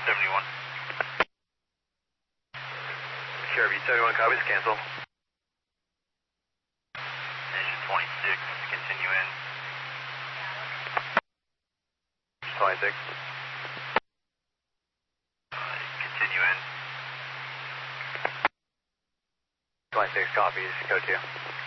71. Sure, B71 copies, cancel. Engine 26, continue in. 26. Continue in. 26 copies, code 2.